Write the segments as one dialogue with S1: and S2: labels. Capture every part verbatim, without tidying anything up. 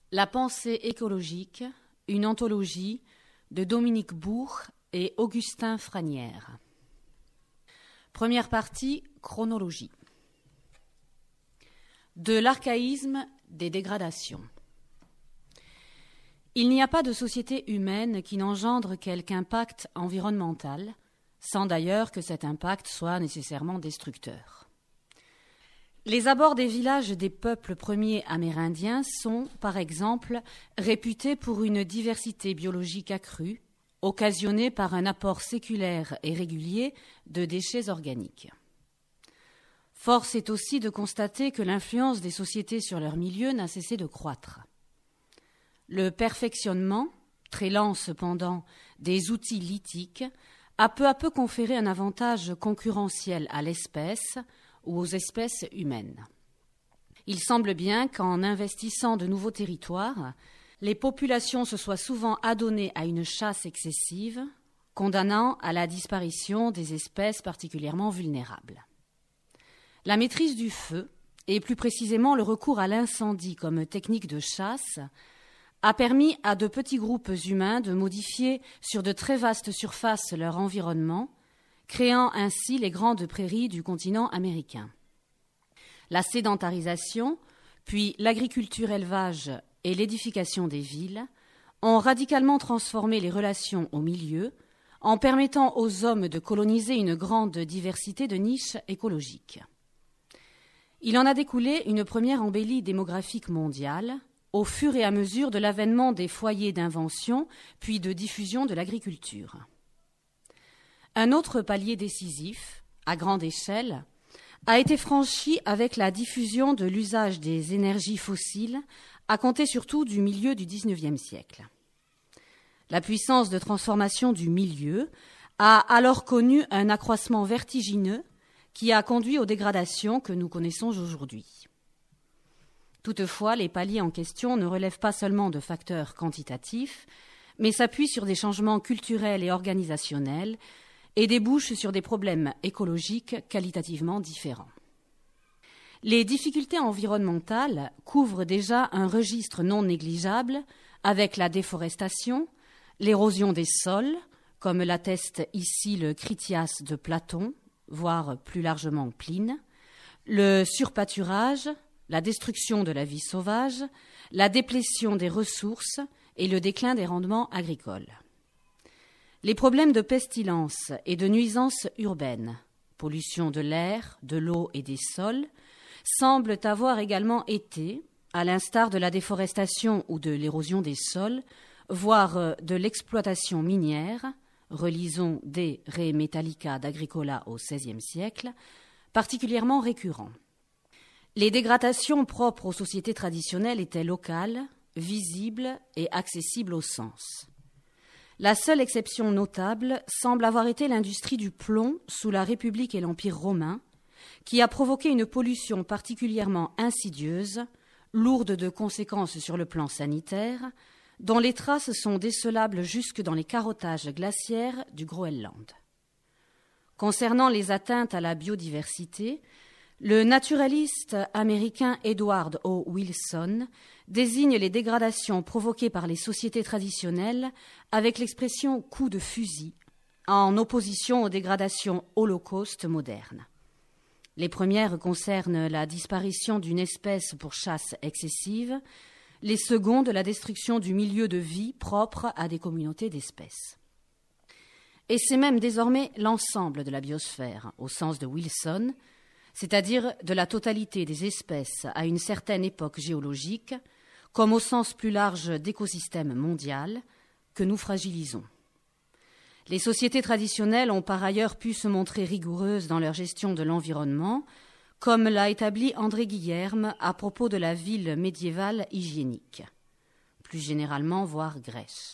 S1: La pensée écologique, une anthologie de Dominique Bourg et Augustin Franière. Première partie, chronologie. De l'archaïsme des dégradations. Il n'y a pas de société humaine qui n'engendre quelque impact environnemental, sans d'ailleurs que cet impact soit nécessairement destructeur. Les abords des villages des peuples premiers amérindiens sont, par exemple, réputés pour une diversité biologique accrue, occasionnée par un apport séculaire et régulier de déchets organiques. Force est aussi de constater que l'influence des sociétés sur leur milieu n'a cessé de croître. Le perfectionnement, très lent cependant, des outils lithiques a peu à peu conféré un avantage concurrentiel à l'espèce ou aux espèces humaines. Il semble bien qu'en investissant de nouveaux territoires, les populations se soient souvent adonnées à une chasse excessive, condamnant à la disparition des espèces particulièrement vulnérables. La maîtrise du feu, et plus précisément le recours à l'incendie comme technique de chasse, a permis à de petits groupes humains de modifier sur de très vastes surfaces leur environnement, créant ainsi les grandes prairies du continent américain. La sédentarisation, puis l'agriculture-élevage et l'édification des villes ont radicalement transformé les relations au milieu en permettant aux hommes de coloniser une grande diversité de niches écologiques. Il en a découlé une première embellie démographique mondiale au fur et à mesure de l'avènement des foyers d'invention puis de diffusion de l'agriculture. Un autre palier décisif, à grande échelle, a été franchi avec la diffusion de l'usage des énergies fossiles, à compter surtout du milieu du dix-neuvième siècle. La puissance de transformation du milieu a alors connu un accroissement vertigineux qui a conduit aux dégradations que nous connaissons aujourd'hui. Toutefois, les paliers en question ne relèvent pas seulement de facteurs quantitatifs, mais s'appuient sur des changements culturels et organisationnels et débouchent sur des problèmes écologiques qualitativement différents. Les difficultés environnementales couvrent déjà un registre non négligeable avec la déforestation, l'érosion des sols, comme l'atteste ici le Critias de Platon, voire plus largement Pline, le surpâturage, la destruction de la vie sauvage, la déplétion des ressources et le déclin des rendements agricoles. Les problèmes de pestilence et de nuisances urbaines, pollution de l'air, de l'eau et des sols, semblent avoir également été, à l'instar de la déforestation ou de l'érosion des sols, voire de l'exploitation minière, relisons des Re Metallica d'Agricola au seizième siècle, particulièrement récurrents. Les dégradations propres aux sociétés traditionnelles étaient locales, visibles et accessibles au sens. La seule exception notable semble avoir été l'industrie du plomb sous la République et l'Empire romain, qui a provoqué une pollution particulièrement insidieuse, lourde de conséquences sur le plan sanitaire, dont les traces sont décelables jusque dans les carottages glaciaires du Groenland. Concernant les atteintes à la biodiversité, le naturaliste américain Edward O. Wilson désigne les dégradations provoquées par les sociétés traditionnelles avec l'expression « coup de fusil », en opposition aux dégradations holocauste modernes. Les premières concernent la disparition d'une espèce pour chasse excessive, les secondes la destruction du milieu de vie propre à des communautés d'espèces. Et c'est même désormais l'ensemble de la biosphère, au sens de Wilson, c'est-à-dire de la totalité des espèces à une certaine époque géologique, comme au sens plus large d'écosystème mondial, que nous fragilisons. Les sociétés traditionnelles ont par ailleurs pu se montrer rigoureuses dans leur gestion de l'environnement, comme l'a établi André Guillerme à propos de la ville médiévale hygiénique, plus généralement voire Grèce.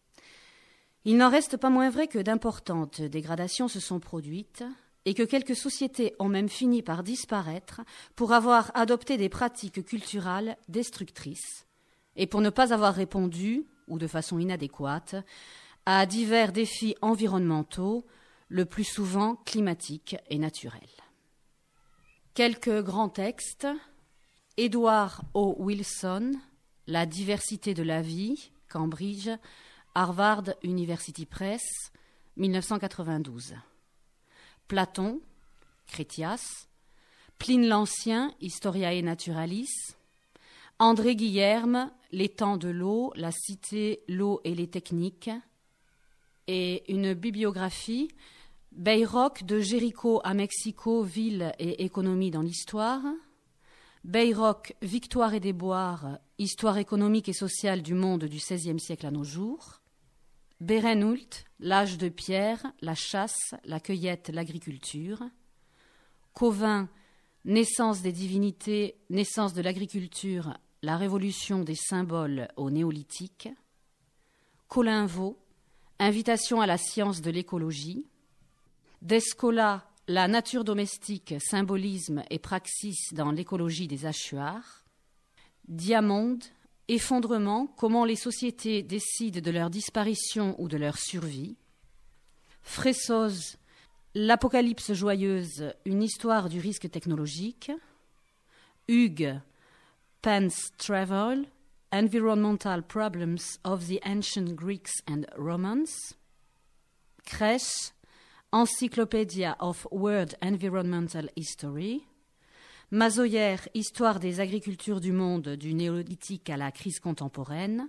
S1: Il n'en reste pas moins vrai que d'importantes dégradations se sont produites, et que quelques sociétés ont même fini par disparaître pour avoir adopté des pratiques culturelles destructrices et pour ne pas avoir répondu, ou de façon inadéquate, à divers défis environnementaux, le plus souvent climatiques et naturels. Quelques grands textes. Edward O. Wilson, La diversité de la vie, Cambridge, Harvard University Press, dix-neuf cent quatre-vingt-douze. Platon, Critias, Pline l'Ancien, Historiae Naturalis, André Guillerme, Les temps de l'eau, la cité, l'eau et les techniques, et une bibliographie, Bayrock de Jéricho à Mexico, ville et économie dans l'histoire, Bayrock, Victoire et déboire, histoire économique et sociale du monde du seizième siècle à nos jours, Berenhult, l'âge de pierre, la chasse, la cueillette, l'agriculture, Cauvin, naissance des divinités, naissance de l'agriculture, la révolution des symboles au néolithique, Colinvaux, invitation à la science de l'écologie, Descola, la nature domestique, symbolisme et praxis dans l'écologie des hachoirs, Diamond, effondrement, comment les sociétés décident de leur disparition ou de leur survie, Fressoz, l'apocalypse joyeuse, une histoire du risque technologique, Hugues, Pan's Travel, Environmental Problems of the Ancient Greeks and Romans, Crèche, Encyclopedia of World Environmental History, Mazoyer, Histoire des agricultures du monde du néolithique à la crise contemporaine,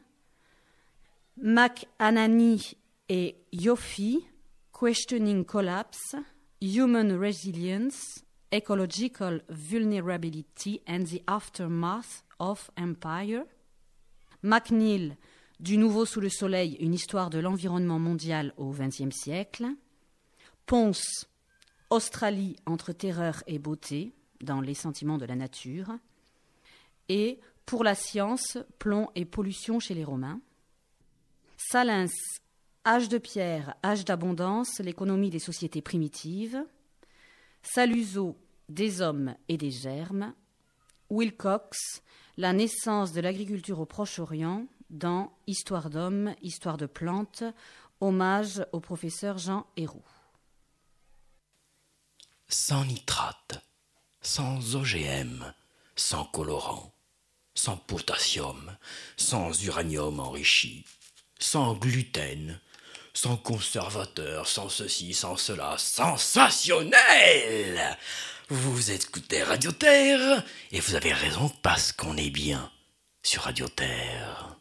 S1: McAnany et Yoffe, Questioning Collapse, Human Resilience, Ecological Vulnerability and the Aftermath of Empire, McNeill, Du nouveau sous le soleil, une histoire de l'environnement mondial au vingtième siècle, Ponce, Australie entre terreur et beauté, dans les sentiments de la nature, et Pour la science, plomb et pollution chez les Romains, Salins, Âge de pierre, âge d'abondance, l'économie des sociétés primitives, Saluzzo, des hommes et des germes, Wilcox, la naissance de l'agriculture au Proche-Orient, dans Histoire d'hommes, histoire de plantes, hommage au professeur Jean Héroux.
S2: Sans nitrate, sans O G M, sans colorant, sans potassium, sans uranium enrichi, sans gluten, sans conservateur, sans ceci, sans cela, sensationnel! Vous écoutez Radio Terre, et vous avez raison parce qu'on est bien sur Radio Terre.